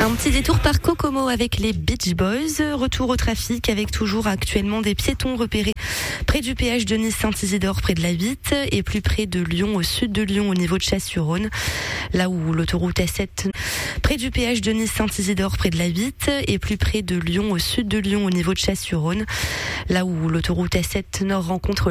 Un petit détour par Kokomo avec les Beach Boys. Retour au trafic avec toujours actuellement des piétons repérés près du péage de Nice-Saint-Isidore près de la Vitte et plus près de Lyon, au sud de Lyon, au niveau de Chasse-sur-Rhône. Là où l'autoroute A7 près du péage de Nice-Saint-Isidore près de la Vitte et plus près de Lyon, au sud de Lyon, au niveau de Chasse-sur-Rhône. Là où l'autoroute A7 Nord rencontre